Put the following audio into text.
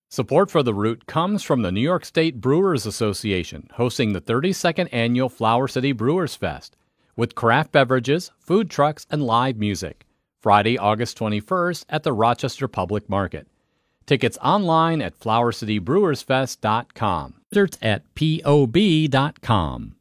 Support for The Root comes from the New York State Brewers Association, hosting the 32nd Annual Flower City Brewers Fest, with craft beverages, food trucks, and live music. Friday, August 21st at the Rochester Public Market. Tickets online at flowercitybrewersfest.com. At POB.com.